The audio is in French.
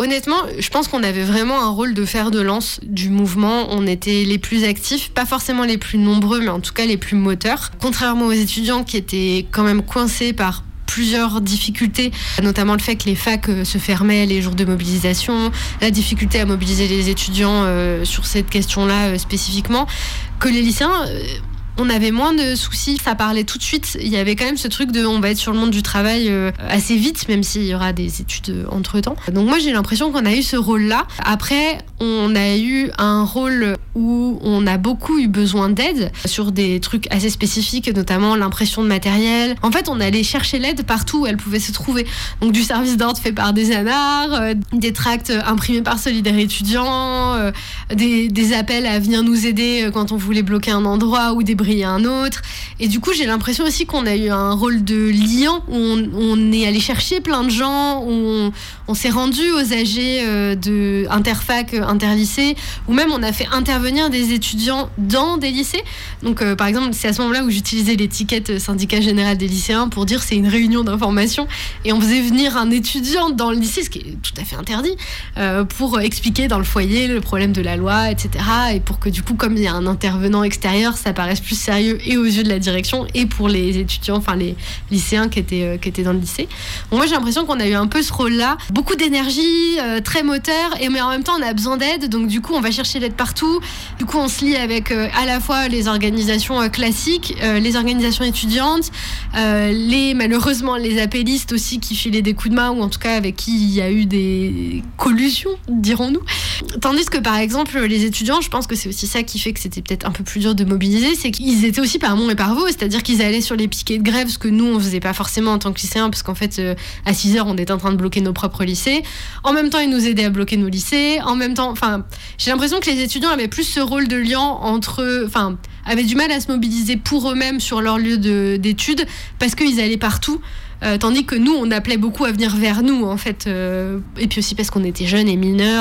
Honnêtement, je pense qu'on avait vraiment un rôle de fer de lance du mouvement. On était les plus actifs, pas forcément les plus nombreux, mais en tout cas les plus moteurs. Contrairement aux étudiants qui étaient quand même coincés par plusieurs difficultés, notamment le fait que les facs se fermaient les jours de mobilisation, la difficulté à mobiliser les étudiants sur cette question-là spécifiquement, que les lycéens... on avait moins de soucis, ça parlait tout de suite. Il y avait quand même ce truc de on va être sur le monde du travail assez vite, même s'il y aura des études entre-temps. Donc moi j'ai l'impression qu'on a eu ce rôle-là. Après, on a eu un rôle où on a beaucoup eu besoin d'aide sur des trucs assez spécifiques, notamment l'impression de matériel. En fait, on allait chercher l'aide partout où elle pouvait se trouver. Donc du service d'ordre fait par des anars, des tracts imprimés par Solidaire étudiants, des appels à venir nous aider quand on voulait bloquer un endroit ou débrayer un autre. Et du coup, j'ai l'impression aussi qu'on a eu un rôle de liant, où on est allé chercher plein de gens, où on s'est rendu aux AG de interfac, interlycée, ou même on a fait intervenir des étudiants dans des lycées. Donc, par exemple, c'est à ce moment-là où j'utilisais l'étiquette syndicat général des lycéens pour dire c'est une réunion d'information, et on faisait venir un étudiant dans le lycée, ce qui est tout à fait interdit, pour expliquer dans le foyer le problème de la loi, etc. Et pour que du coup, comme il y a un intervenant extérieur, ça paraisse plus sérieux et aux yeux de la direction et pour les étudiants, enfin les lycéens qui étaient dans le lycée. Donc moi j'ai l'impression qu'on a eu un peu ce rôle-là, beaucoup d'énergie, très moteur, mais en même temps on a besoin d'aide, donc du coup on va chercher l'aide partout. Du coup on se lie avec à la fois les organisations classiques, les organisations étudiantes, malheureusement les appellistes aussi qui filaient des coups de main, ou en tout cas avec qui il y a eu des collusions, dirons-nous. Tandis que par exemple les étudiants, je pense que c'est aussi ça qui fait que c'était peut-être un peu plus dur de mobiliser, c'est qu'ils étaient aussi par Mont et par Vaux, c'est-à-dire qu'ils allaient sur les piquets de grève, ce que nous on faisait pas forcément en tant que lycéens, parce qu'en fait à 6h on était en train de bloquer nos propres lycées. En même temps ils nous aidaient à bloquer nos lycées, en même temps, enfin j'ai l'impression que les étudiants avaient plus ce rôle de liant entre, enfin avaient du mal à se mobiliser pour eux-mêmes sur leur lieu d'études parce qu'ils allaient partout. Tandis que nous on appelait beaucoup à venir vers nous en fait, et puis aussi parce qu'on était jeunes et mineurs.